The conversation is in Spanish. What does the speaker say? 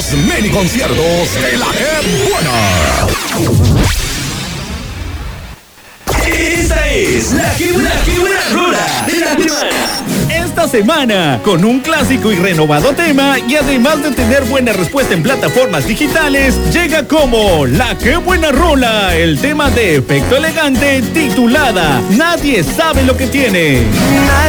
mini conciertos de la que buena. Esta es la que buena rola de la semana. Esta semana, con un clásico y renovado tema, y además de tener buena respuesta en plataformas digitales, llega como La que buena rola, el tema de Efecto Elegante, titulada Nadie sabe lo que tiene.